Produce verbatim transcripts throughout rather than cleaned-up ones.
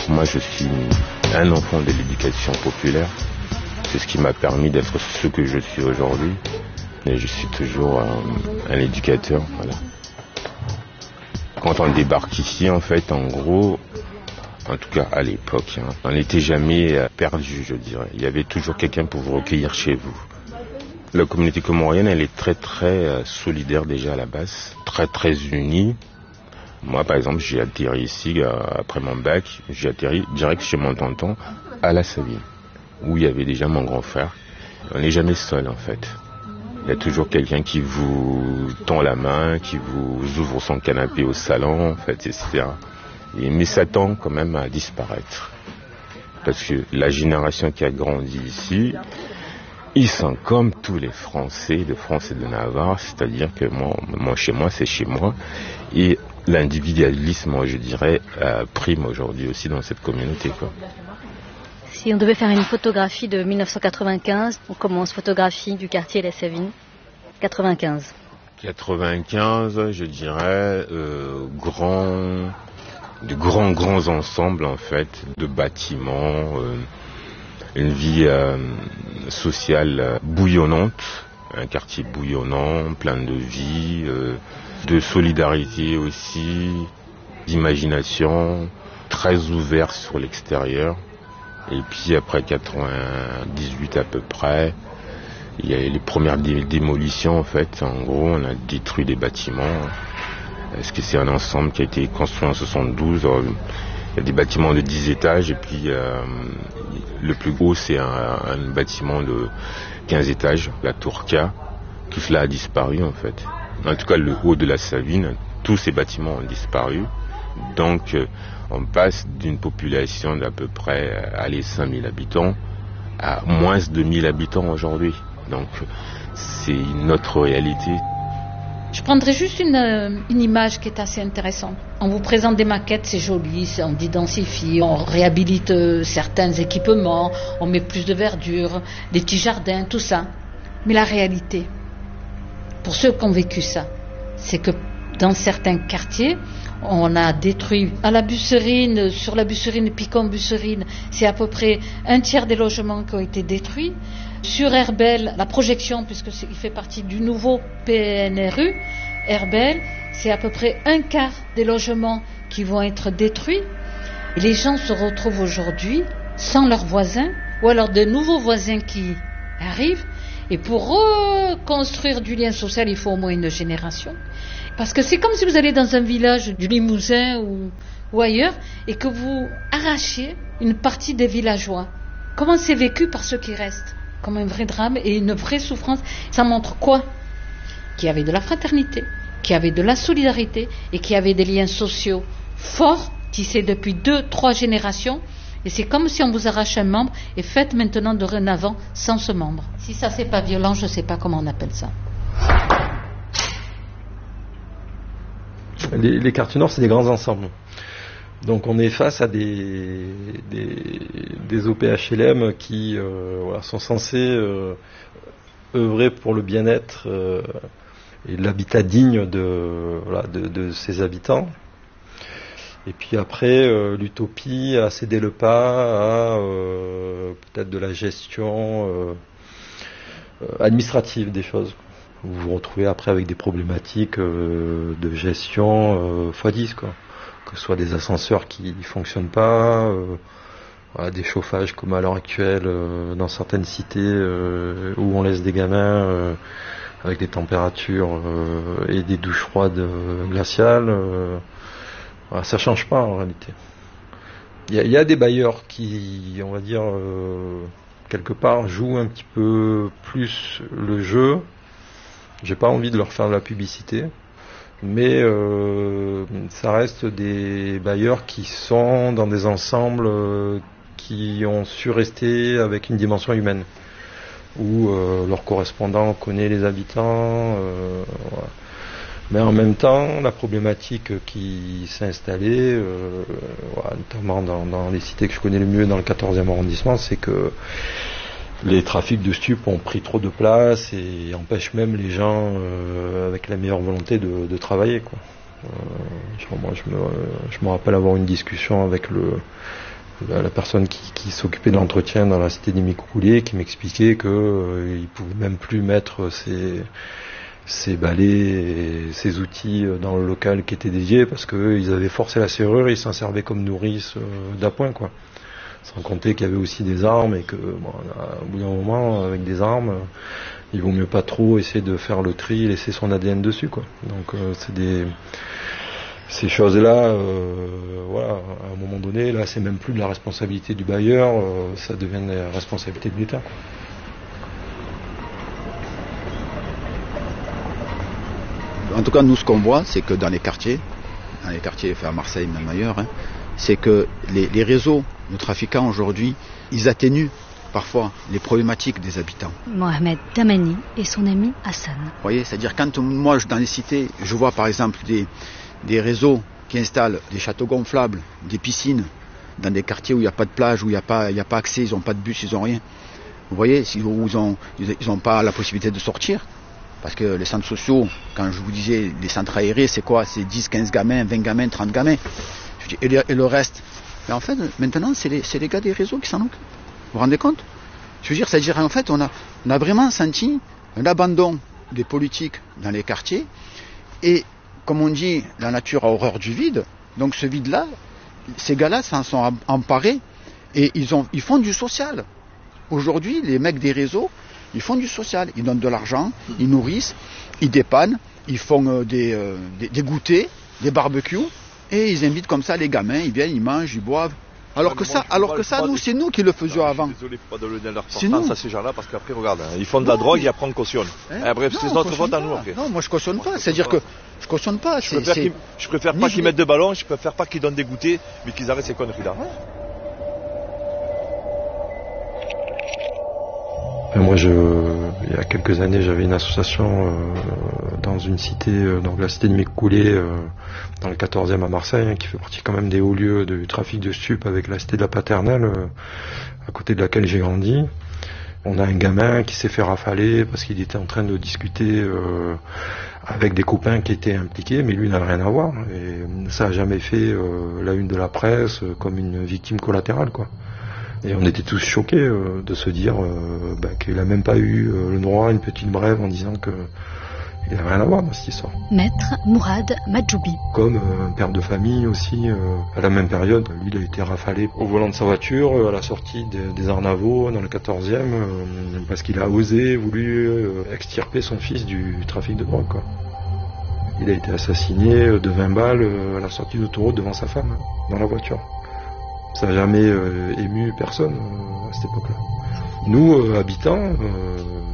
moi je suis un enfant de l'éducation populaire. C'est ce qui m'a permis d'être ce que je suis aujourd'hui. Et je suis toujours un, un éducateur. Voilà. Quand on débarque ici, en fait, en gros, en tout cas à l'époque, hein, on n'était jamais perdu, je dirais. Il y avait toujours quelqu'un pour vous recueillir chez vous. La communauté comorienne, elle est très très solidaire déjà à la base, très très unie. Moi, par exemple, j'ai atterri ici, après mon bac, j'ai atterri direct chez mon tonton à la Savine, où il y avait déjà mon grand frère. On n'est jamais seul, en fait. Il y a toujours quelqu'un qui vous tend la main, qui vous ouvre son canapé au salon, en fait, et cetera. Et, mais ça tend quand même à disparaître. Parce que la génération qui a grandi ici, ils sont comme tous les Français, de France et de Navarre, c'est-à-dire que moi, moi chez moi, c'est chez moi. Et l'individualisme, je dirais, euh, prime aujourd'hui aussi dans cette communauté, quoi. Si on devait faire une photographie de mille neuf cent quatre-vingt-quinze, on commence photographie du quartier La Savine. quatre-vingt-quinze. quatre-vingt-quinze, je dirais, euh, grand, de grands, grands ensembles, en fait, de bâtiments, euh, une vie euh, sociale bouillonnante, un quartier bouillonnant, plein de vie, euh, de solidarité aussi, d'imagination, très ouvert sur l'extérieur. Et puis après quatre-vingt-dix-huit à peu près, il y a les premières dé- démolitions en fait. En gros, on a détruit des bâtiments. Parce que c'est un ensemble qui a été construit en soixante-douze. Il y a des bâtiments de dix étages et puis euh, le plus gros c'est un, un bâtiment de quinze étages, la Tour K. Tout cela a disparu en fait. En tout cas, le haut de la Savine, tous ces bâtiments ont disparu. Donc, on passe d'une population d'à peu près allez, cinq mille habitants à moins de mille habitants aujourd'hui. Donc, c'est notre réalité. Je prendrai juste une, une image qui est assez intéressante. On vous présente des maquettes, c'est joli, on densifie, on réhabilite certains équipements, on met plus de verdure, des petits jardins, tout ça. Mais la réalité, pour ceux qui ont vécu ça, c'est que dans certains quartiers, on a détruit à la Busserine, sur la Busserine, Picon-Busserine, c'est à peu près un tiers des logements qui ont été détruits. Sur Herbel, la projection, puisqu'il fait partie du nouveau P N R U, Herbel, c'est à peu près un quart des logements qui vont être détruits. Et les gens se retrouvent aujourd'hui sans leurs voisins, ou alors de nouveaux voisins qui arrivent. Et pour reconstruire du lien social, il faut au moins une génération. Parce que c'est comme si vous allez dans un village du Limousin ou, ou ailleurs et que vous arrachiez une partie des villageois. Comment c'est vécu par ceux qui restent? Comme un vrai drame et une vraie souffrance. Ça montre quoi? Qu'il y avait de la fraternité, qu'il y avait de la solidarité et qu'il y avait des liens sociaux forts tissés depuis deux, trois générations. Et c'est comme si on vous arrache un membre et faites maintenant dorénavant sans ce membre. Si ça c'est pas violent, je ne sais pas comment on appelle ça. Les, les quartiers nord, c'est des grands ensembles. Donc on est face à des, des, des O P H L M qui euh, voilà, sont censés euh, œuvrer pour le bien-être euh, et l'habitat digne de, voilà, de, de ses habitants. Et puis après, euh, l'utopie a cédé le pas à euh, peut-être de la gestion euh, euh, administrative des choses. Vous vous retrouvez après avec des problématiques euh, de gestion euh, fois dix, quoi. Que ce soit des ascenseurs qui ne fonctionnent pas, euh, voilà, des chauffages comme à l'heure actuelle euh, dans certaines cités euh, où on laisse des gamins euh, avec des températures euh, et des douches froides euh, glaciales. Euh, voilà, ça ne change pas en réalité. Il y, y a des bailleurs qui, on va dire, euh, quelque part jouent un petit peu plus le jeu. J'ai pas envie de leur faire de la publicité. Mais euh, ça reste des bailleurs qui sont dans des ensembles euh, qui ont su rester avec une dimension humaine, où euh, leur correspondant connaît les habitants. Euh, voilà. Mais en même temps, la problématique qui s'est installée, euh, voilà, notamment dans, dans les cités que je connais le mieux, dans le quatorzième arrondissement, c'est que les trafics de stupes ont pris trop de place et empêchent même les gens euh, avec la meilleure volonté de, de travailler, quoi. Euh, moi, je me, je me rappelle avoir une discussion avec le, la, la personne qui, qui s'occupait de l'entretien dans la cité des Micoucoulés, qui m'expliquait qu'il euh, ne pouvait même plus mettre ses, ses balais et ses outils dans le local qui était dédié parce qu'ils avaient forcé la serrure et ils s'en servaient comme nourrice euh, d'appoint, quoi. Sans compter qu'il y avait aussi des armes et que, bon, au bout d'un moment, avec des armes, il vaut mieux pas trop essayer de faire le tri et laisser son A D N dessus, quoi. Donc euh, c'est des ces choses-là, euh, voilà, à un moment donné, là, c'est même plus de la responsabilité du bailleur, euh, ça devient la responsabilité de l'État, quoi. En tout cas, nous, ce qu'on voit, c'est que dans les quartiers, dans les quartiers, enfin à Marseille, même ailleurs, hein, c'est que les, les réseaux de trafiquants aujourd'hui, ils atténuent parfois les problématiques des habitants. Mohamed Damani et son ami Hassan. Vous voyez, c'est-à-dire quand moi, dans les cités, je vois par exemple des, des réseaux qui installent des châteaux gonflables, des piscines, dans des quartiers où il n'y a pas de plage, où il n'y a pas, il n'y a pas accès, ils n'ont pas de bus, ils n'ont rien. Vous voyez, où ils n'ont ils ont pas la possibilité de sortir. Parce que les centres sociaux, quand je vous disais, les centres aérés, c'est quoi? C'est dix, quinze gamins, vingt gamins, trente gamins. Je dis, et, le, et le reste? Mais en fait, maintenant, c'est les, les gars des réseaux qui s'en occupent. Vous vous rendez compte? Je veux dire, c'est-à-dire, en fait, on a, on a vraiment senti un abandon des politiques dans les quartiers. Et, comme on dit, la nature a horreur du vide. Donc ce vide-là, ces gars-là s'en sont emparés et ils, ont, ils font du social. Aujourd'hui, les mecs des réseaux, ils font du social. Ils donnent de l'argent, ils nourrissent, ils dépannent, ils font euh, des, euh, des, des goûters, des barbecues, et ils invitent comme ça les gamins, ils viennent, ils mangent, ils boivent. Alors que ça, alors que ça, nous, c'est nous qui le faisions avant. Je suis désolé pour pas donner leur importance à ces gens-là, parce qu'après, regarde, ils font de la drogue et après on cautionne. Hein bref, c'est notre faute à nous après. Non, moi je cautionne pas, c'est-à-dire que je cautionne pas. Je préfère, qu'ils, je préfère pas qu'ils mettent de ballons, je préfère pas qu'ils donnent des goûters, mais qu'ils arrêtent ces conneries-là. Ouais. Moi, je, il y a quelques années, j'avais une association euh, dans une cité, euh, donc la cité de Micoucoulés, euh, dans le quatorzième à Marseille, hein, qui fait partie quand même des hauts lieux du trafic de stupes avec la cité de la Paternelle, euh, à côté de laquelle j'ai grandi. On a un gamin qui s'est fait rafaler parce qu'il était en train de discuter euh, avec des copains qui étaient impliqués, mais lui n'a rien à voir. Et ça n'a jamais fait euh, la une de la presse euh, comme une victime collatérale, quoi. Et on était tous choqués euh, de se dire euh, bah, qu'il n'a même pas eu euh, le droit à une petite brève en disant que il n'a rien à voir dans cette histoire. Maître Mourad Madjoubi. Comme euh, un père de famille aussi, euh, à la même période, lui il a été rafalé au volant de sa voiture euh, à la sortie des, des Arnavaux dans le quatorzième euh, parce qu'il a osé, voulu euh, extirper son fils du trafic de drogue, quoi. Il a été assassiné de vingt balles euh, à la sortie d'autoroute devant sa femme, dans la voiture. Ça n'a jamais euh, ému personne euh, à cette époque-là. Nous, euh, habitants, euh,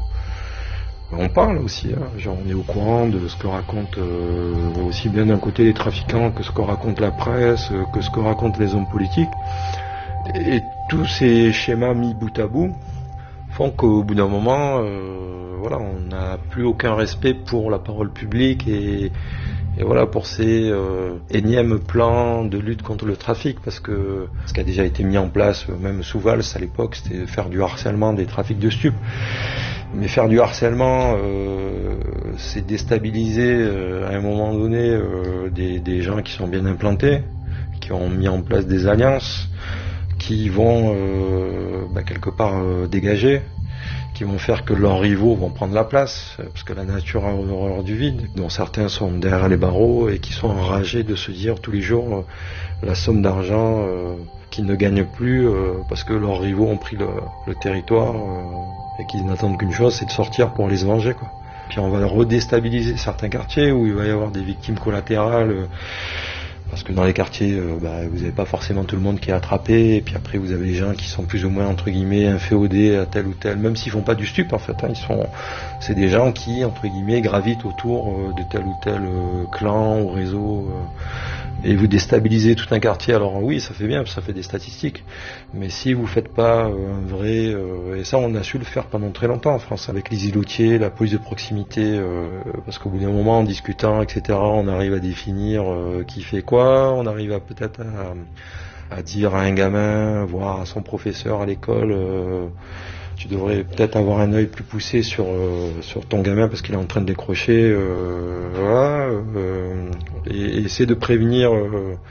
on parle aussi, hein, genre on est au courant de ce que racontent euh, aussi bien d'un côté les trafiquants que ce que raconte la presse, euh, que ce que racontent les hommes politiques. Et, et tous ces schémas mis bout à bout font qu'au bout d'un moment, euh, voilà, on n'a plus aucun respect pour la parole publique et Et voilà, pour ces euh, énièmes plans de lutte contre le trafic, parce que ce qui a déjà été mis en place, même sous Valls à l'époque, c'était faire du harcèlement des trafics de stupes. Mais faire du harcèlement, euh, c'est déstabiliser euh, à un moment donné euh, des, des gens qui sont bien implantés, qui ont mis en place des alliances, qui vont euh, bah, quelque part euh, dégager, qui vont faire que leurs rivaux vont prendre la place, parce que la nature a horreur du vide, dont certains sont derrière les barreaux et qui sont enragés de se dire tous les jours euh, la somme d'argent euh, qu'ils ne gagnent plus euh, parce que leurs rivaux ont pris le, le territoire euh, et qu'ils n'attendent qu'une chose, c'est de sortir pour aller se venger, quoi. Puis on va redéstabiliser certains quartiers où il va y avoir des victimes collatérales, euh, parce que dans les quartiers, euh, bah, vous n'avez pas forcément tout le monde qui est attrapé, et puis après vous avez les gens qui sont plus ou moins entre guillemets inféodés à tel ou tel, même s'ils font pas du stup en fait, hein, ils sont, c'est des gens qui entre guillemets gravitent autour euh, de tel ou tel euh, clan ou réseau, euh, et vous déstabilisez tout un quartier. Alors oui, ça fait bien, ça fait des statistiques, mais si vous faites pas euh, un vrai, euh, et ça on a su le faire pendant très longtemps en France avec les îlotiers, la police de proximité, euh, parce qu'au bout d'un moment en discutant, et cetera, on arrive à définir euh, qui fait quoi. On arrive à peut-être à, à dire à un gamin, voire à son professeur à l'école, euh, tu devrais peut-être avoir un œil plus poussé sur, euh, sur ton gamin parce qu'il est en train de décrocher, euh, voilà, euh, et, et essayer de prévenir euh,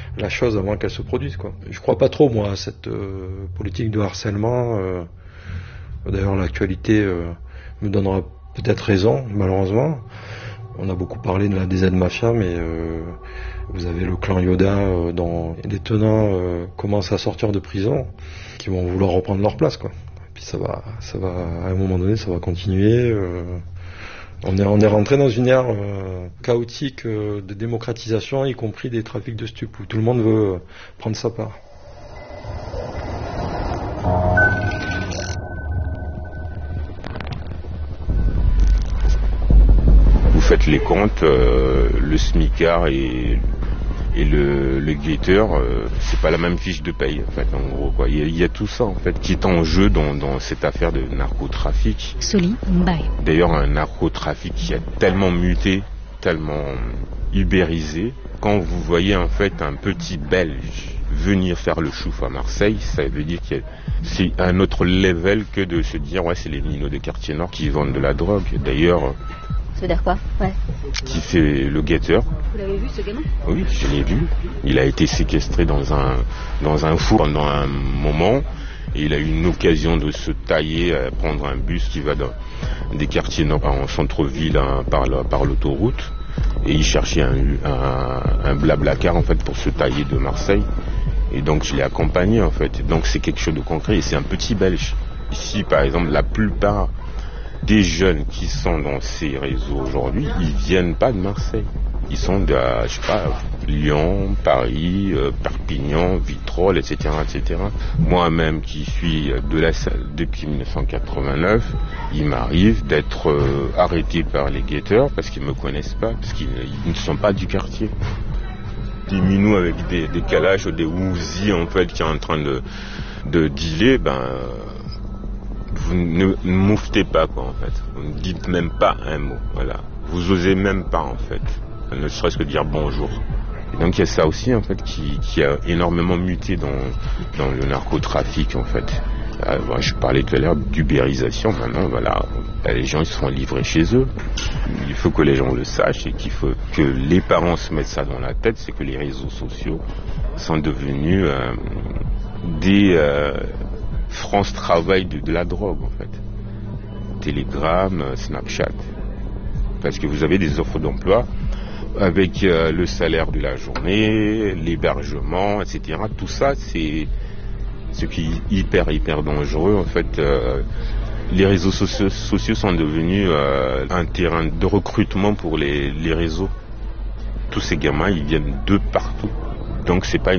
la chose avant qu'elle se produise, quoi. Je crois pas trop, moi, à cette euh, politique de harcèlement. Euh, d'ailleurs, l'actualité euh, me donnera peut-être raison, malheureusement. On a beaucoup parlé de la D Z Mafia, mais euh, vous avez le clan Yoda euh, dont les tenants euh, commencent à sortir de prison, qui vont vouloir reprendre leur place, quoi. Et puis ça va, ça va, à un moment donné, ça va continuer. Euh, on est, on est rentré dans une ère euh, chaotique euh, de démocratisation, y compris des trafics de stupes, où tout le monde veut euh, prendre sa part. Vous faites les comptes, euh, le smicard et, et le, le guetteur, euh, c'est pas la même fiche de paye, en fait, en gros, quoi. Il y a, il y a tout ça, en fait, qui est en jeu dans, dans cette affaire de narcotrafic. Soli Mbaye. D'ailleurs, un narcotrafic qui a tellement muté, tellement ubérisé. Quand vous voyez, en fait, un petit Belge venir faire le chouf à Marseille, ça veut dire que c'est un autre level que de se dire, ouais, c'est les minots de quartier nord qui vendent de la drogue. D'ailleurs, Ça veut dire quoi? Ouais. Qui fait le guetteur. Vous l'avez vu, ce gamin? Oui, je l'ai vu. Il a été séquestré dans un, dans un four pendant un moment. Et il a eu une occasion de se tailler, à prendre un bus qui va dans des quartiers nord en centre-ville hein, par, la, par l'autoroute. Et il cherchait un, un, un blablacar en fait pour se tailler de Marseille. Et donc je l'ai accompagné en fait. Et donc c'est quelque chose de concret. Et c'est un petit Belge. Ici par exemple, la plupart des jeunes qui sont dans ces réseaux aujourd'hui, ils viennent pas de Marseille. Ils sont de, je sais pas, Lyon, Paris, euh, Perpignan, Vitrolles, et cetera, et cetera. Moi-même, qui suis de la salle depuis dix-neuf cent quatre-vingt-neuf, il m'arrive d'être euh, arrêté par les guetteurs parce qu'ils me connaissent pas, parce qu'ils ils ne sont pas du quartier. Des minous avec des, des calaches ou des Uzi en fait qui est en train de, de dealer, ben. Euh, Vous ne, ne mouffetez pas quoi en fait. Vous ne dites même pas un mot. Voilà. Vous osez même pas en fait. Ne serait-ce que dire bonjour. Et donc il y a ça aussi en fait qui, qui a énormément muté dans, dans le narcotrafic en fait. Euh, voilà, je parlais tout à l'heure d'ubérisation. Maintenant voilà, les gens ils se font livrer chez eux. Il faut que les gens le sachent et qu'il faut que les parents se mettent ça dans la tête. C'est que les réseaux sociaux sont devenus euh, des euh, France travaille de, de la drogue en fait. Telegram, Snapchat. Parce que vous avez des offres d'emploi avec euh, le salaire de la journée, l'hébergement, et cetera. Tout ça, c'est ce qui est hyper, hyper dangereux. En fait, euh, les réseaux sociaux, sociaux sont devenus euh, un terrain de recrutement pour les, les réseaux. Tous ces gamins, ils viennent de partout. Donc, c'est pas une